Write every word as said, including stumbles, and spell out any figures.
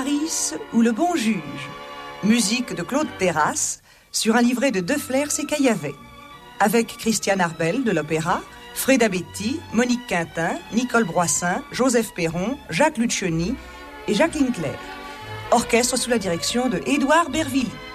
Clarisse ou le bon juge. Musique de Claude Terrasse sur un livret de De Flers et Caillavet. Avec Christiane Arbel de l'opéra, Freda Betty, Monique Quintin, Nicole Broissin, Joseph Perron, Jacques Lucioni et Jacqueline Claire. Orchestre sous la direction de Édouard Bervilly.